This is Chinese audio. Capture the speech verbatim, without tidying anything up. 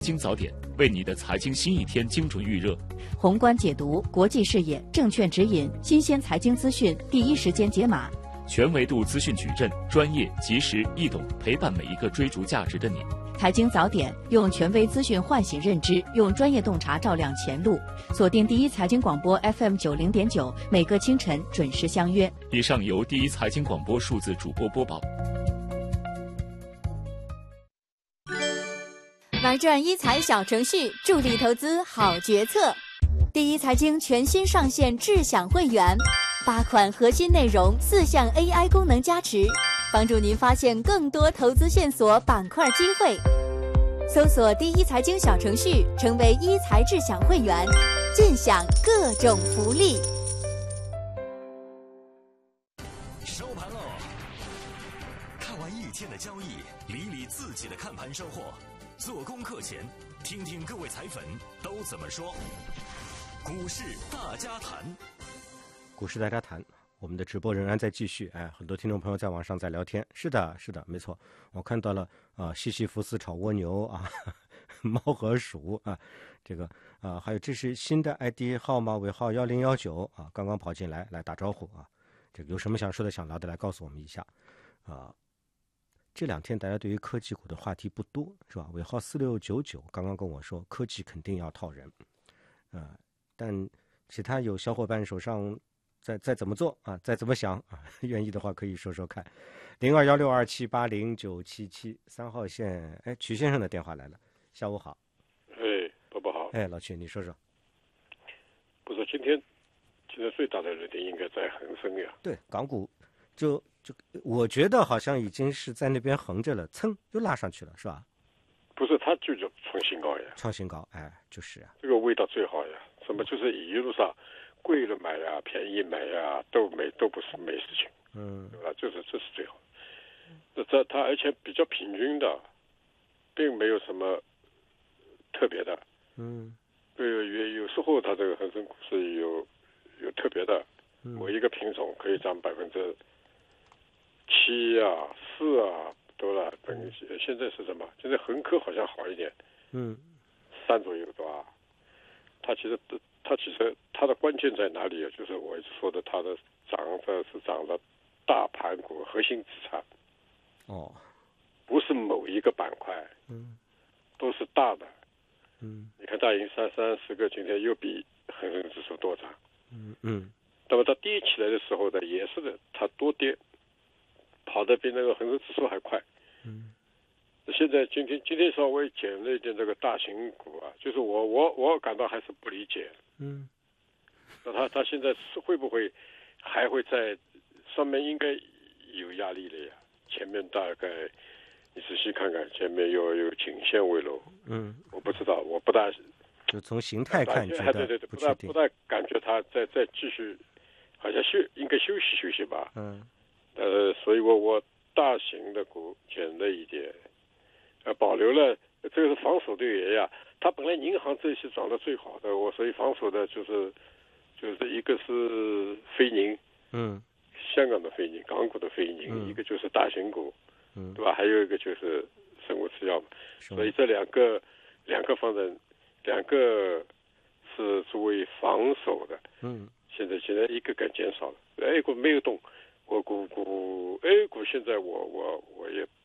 经早点为你的财经新一天精准预热， 宏观解读，国际视野，证券指引，新鲜财经资讯，第一时间解码， 全维度资讯矩阵，专业、及时、易懂，陪伴每一个追逐价值的你。 财经早点用权威资讯唤醒认知，用专业洞察照亮前路。锁定第一财经广播 F M 九零点九，每个清晨准时相约。 以上由第一财经广播数字主播播报。 玩转一财小程序，助力投资好决策。第一财经全新上线智享会员，八款核心内容，四项 A I 功能加持，帮助您发现更多投资线索、板块机会。搜索第一财经小程序，成为一财智享会员，尽享各种福利。 收盘喽！看完一天的交易，理理自己的看盘收获。做功课前，听听各位财粉都怎么说。股市大家谈， 股市大家谈，我们的直播仍然在继续。哎，很多听众朋友在网上在聊天。是的，是的，没错，我看到了啊、呃，西西弗斯炒蜗牛啊，呵呵猫和鼠啊，这个啊，还有这是新的 I D 号码尾号幺零幺九啊，刚刚跑进来来打招呼啊。这个有什么想说的、想聊的，来告诉我们一下啊。这两天大家对于科技股的话题不多，是吧？尾号四六九九刚刚跟我说，科技肯定要套人，呃，但其他有小伙伴手上再再怎么做啊，再怎么想啊，愿意的话可以说说看。零二幺六二七八零九七七三号线，哎，曲先生的电话来了，下午好。 哎，伯伯好。 哎，老曲，你说说。 不是今天，今天最大的热点应该在恒生呀。 对，港股就。就我觉得好像已经是在那边横着了，蹭又拉上去了，是吧？ 不是，它就叫创新高呀， 创新高，哎，就是啊， 这个味道最好呀。什么就是一路上贵了买呀，便宜买呀，都没都不是没事情， 嗯， 对吧？就是这是最好。那这它而且比较平均的，并没有什么特别的， 嗯， 对，有有时候它这个恒生股是有有特别的，某一个品种可以涨百分之。七啊，四啊，多了。等于现在是什么？现在恒科好像好一点， 嗯， 三左右对吧？它其实它其实它的关键在哪里啊？就是我一直说的，它的涨的是涨的大盘股核心资产， 哦， 不是某一个板块， 嗯， 都是大的， 嗯， 你看大银三三十个今天又比恒生指数多涨， 嗯嗯， 那么它跌起来的时候呢，也是的，它多跌。跑得比那个恒生指数还快， 嗯， 现在今天今天稍微减了一点这个大型股啊，就是我我我感到还是不理解， 嗯， 那他他现在是会不会还会在上面应该有压力了呀？前面大概你仔细看看，前面有有颈线位喽， 嗯， 我不知道，我不大就从形态看觉得对对对， 不确定， 不大感觉他再再继续，好像休应该休息休息吧， 嗯。 呃，所以我我大型的股减了一点，呃，保留了这个是防守队员呀。他本来银行这些涨得最好的，我所以防守的就是就是一个是非宁， 嗯， 香港的非宁，港股的非宁， 嗯、 一个就是大型股， 嗯， 对吧？还有一个就是生物制药嘛。所以这两个两个方面，两个是作为防守的。 嗯， 现在现在一个该减少了，A 股没有动。我估估 A 股现在我我我也